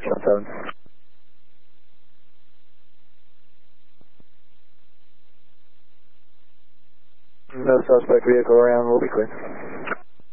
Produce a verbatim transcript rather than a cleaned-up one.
one seven. No suspect vehicle around, we'll be clear.